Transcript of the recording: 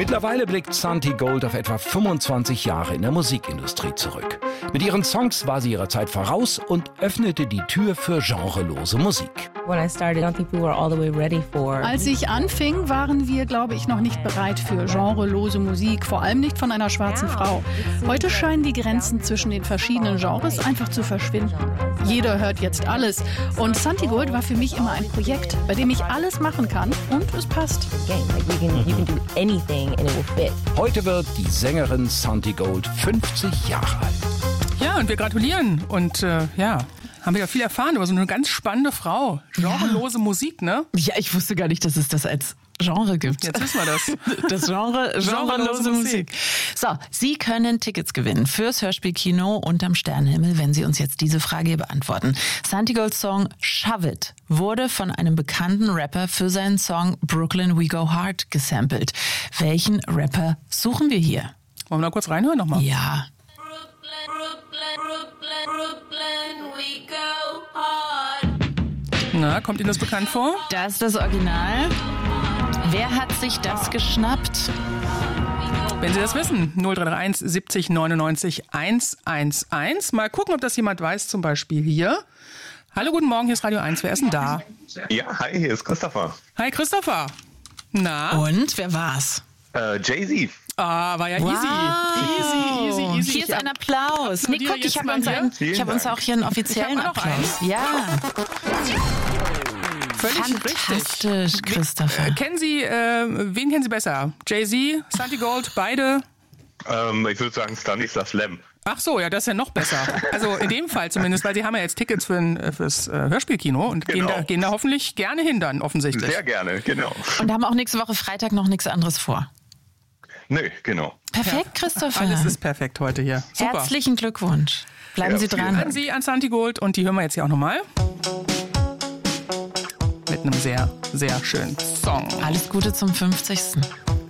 Mittlerweile blickt Santi Gold auf etwa 25 Jahre in der Musikindustrie zurück. Mit ihren Songs war sie ihrer Zeit voraus und öffnete die Tür für genrelose Musik. Als ich anfing, waren wir, glaube ich, noch nicht bereit für genrelose Musik, vor allem nicht von einer schwarzen Frau. Heute scheinen die Grenzen zwischen den verschiedenen Genres einfach zu verschwinden. Jeder hört jetzt alles und Santi Gold war für mich immer ein Projekt, bei dem ich alles machen kann und es passt. Heute wird die Sängerin Santi Gold 50 Jahre alt. Ja, und wir gratulieren und haben wir ja viel erfahren über so eine ganz spannende Frau. Genrelose Musik, ne? Ja, ich wusste gar nicht, dass es das als Genre gibt. Jetzt wissen wir das. Das genrelose Musik. So, Sie können Tickets gewinnen fürs Hörspielkino unterm Sternenhimmel, wenn Sie uns jetzt diese Frage hier beantworten. Santi Golds Song Shove It wurde von einem bekannten Rapper für seinen Song Brooklyn We Go Hard gesampelt. Welchen Rapper suchen wir hier? Wollen wir da kurz reinhören nochmal? Ja. Na, kommt Ihnen das bekannt vor? Das ist das Original. Wer hat sich das geschnappt? Wenn Sie das wissen, 0331 70 99 111. Mal gucken, ob das jemand weiß, zum Beispiel hier. Hallo, guten Morgen, hier ist Radio 1. Wer ist denn da? Ja, hi, hier ist Christopher. Hi, Christopher. Na? Und, wer war's? Jay-Z. Ah, war ja easy. Hier ist ein Applaus. Nee, guck, ich habe uns auch hier einen offiziellen Applaus. Ja. Völlig fantastisch, richtig. Christopher. Wen kennen Sie besser? Jay-Z, Santi Gold, beide? Ich würde sagen Stanislas Lem. Ach so, ja, das ist ja noch besser. Also in dem Fall zumindest, weil Sie haben ja jetzt Tickets fürs Hörspielkino und gehen da hoffentlich gerne hin dann, offensichtlich. Sehr gerne, genau. Und haben auch nächste Woche Freitag noch nichts anderes vor. Nö, genau. Perfekt, Christopher. Alles ist perfekt heute hier. Super. Herzlichen Glückwunsch. Bleiben Sie dran. An Sie, an Santi Gold und die hören wir jetzt hier auch nochmal. Mit einem sehr, sehr schönen Song. Alles Gute zum 50.